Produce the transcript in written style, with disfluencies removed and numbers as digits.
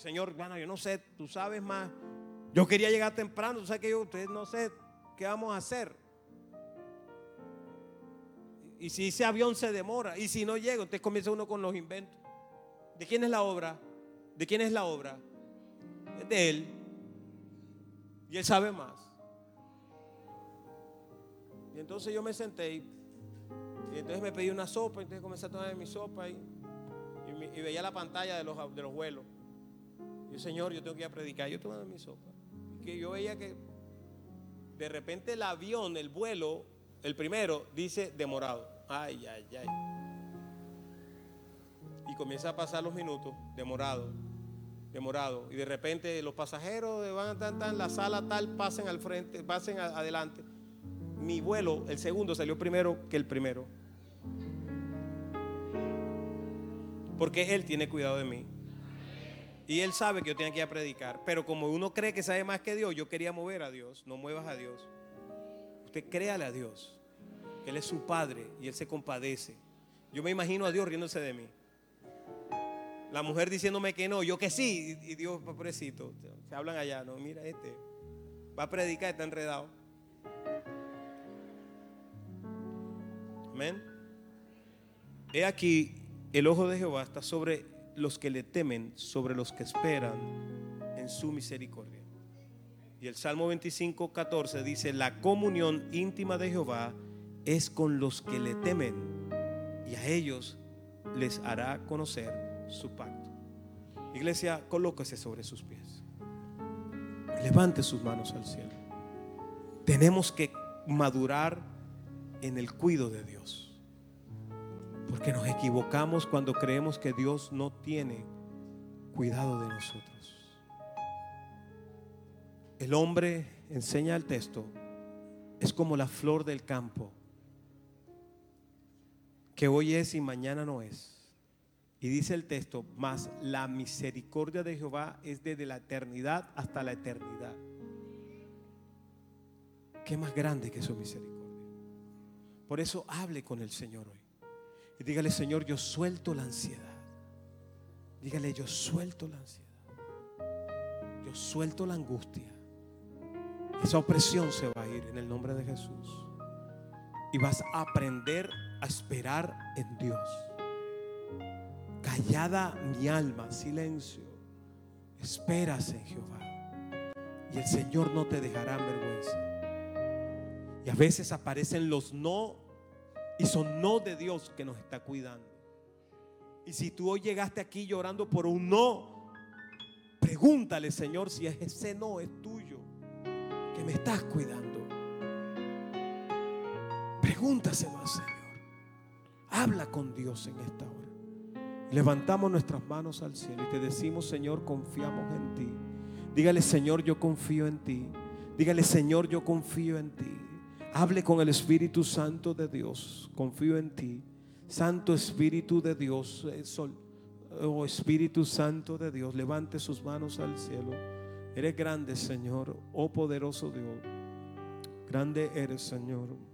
Señor, bueno, yo no sé, tú sabes más. Yo quería llegar temprano, tú sabes que ustedes no sé qué vamos a hacer. Y si ese avión se demora, y si no llega, entonces comienza uno con los inventos. ¿De quién es la obra? ¿De quién es la obra? Es de Él. Y Él sabe más. Y entonces yo me senté y entonces me pedí una sopa. Entonces comencé a tomar mi sopa y veía la pantalla de los vuelos. Y yo, Señor, yo tengo que ir a predicar. Yo tomaba mi sopa. Y que yo veía que de repente el avión, el vuelo, el primero, dice demorado. Ay, ay, ay. Y comienza a pasar los minutos, demorado. Y de repente los pasajeros van tan, la sala tal, pasen al frente, pasen adelante. Mi vuelo, el segundo, salió primero que el primero. Porque Él tiene cuidado de mí. Y Él sabe que yo tenía que ir a predicar. Pero como uno cree que sabe más que Dios, yo quería mover a Dios. No muevas a Dios. Usted créale a Dios, que Él es su Padre y Él se compadece. Yo me imagino a Dios riéndose de mí. La mujer diciéndome que no, yo que sí. Y Dios, pobrecito, se hablan allá. No, mira, va a predicar, está enredado. Amén. He aquí, el ojo de Jehová está sobre los que le temen, sobre los que esperan en su misericordia. Y el Salmo 25:14 dice: la comunión íntima de Jehová es con los que le temen, y a ellos les hará conocer su pacto. Iglesia, colóquese sobre sus pies, levante sus manos al cielo. Tenemos que madurar en el cuidado de Dios, porque nos equivocamos cuando creemos que Dios no tiene cuidado de nosotros. El hombre, enseña el texto, es como la flor del campo, que hoy es y mañana no es. Y dice el texto: mas la misericordia de Jehová es desde la eternidad hasta la eternidad. ¿Qué más grande que su misericordia? Por eso hable con el Señor hoy y dígale: Señor, yo suelto la ansiedad. Dígale: yo suelto la ansiedad, yo suelto la angustia. Esa opresión se va a ir en el nombre de Jesús. Y vas a aprender a esperar en Dios. Callada mi alma, silencio, esperas en Jehová, y el Señor no te dejará en vergüenza. Y a veces aparecen los no, y son no de Dios que nos está cuidando. Y si tú hoy llegaste aquí llorando por un no, pregúntale: Señor, si ese no es tuyo, que me estás cuidando. Pregúntaselo al Señor. Habla con Dios en esta hora. Levantamos nuestras manos al cielo y te decimos: Señor, confiamos en ti. Dígale: Señor, yo confío en ti. Dígale: Señor, yo confío en ti. Hable con el Espíritu Santo de Dios. Confío en ti, Santo Espíritu de Dios. Oh Espíritu Santo de Dios, levante sus manos al cielo. Eres grande, Señor. Oh poderoso Dios, grande eres, Señor.